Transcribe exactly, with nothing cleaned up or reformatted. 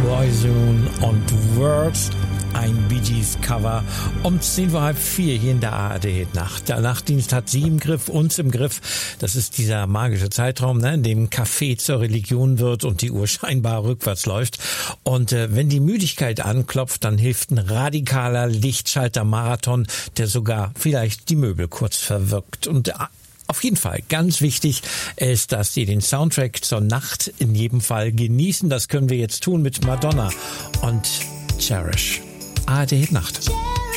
Boyzone und Words, ein Bee Gees Cover um zehn vor halb vier hier in der A R D Nacht. Der Nachtdienst hat Sie im Griff, uns im Griff. Das ist dieser magische Zeitraum, ne, in dem Kaffee zur Religion wird und die Uhr scheinbar rückwärts läuft. Und äh, wenn die Müdigkeit anklopft, dann hilft ein radikaler Lichtschalter-Marathon, der sogar vielleicht die Möbel kurz verwirkt. Und äh, auf jeden Fall, ganz wichtig ist, dass Sie den Soundtrack zur Nacht in jedem Fall genießen. Das können wir jetzt tun mit Madonna und Cherish. A R D Nacht.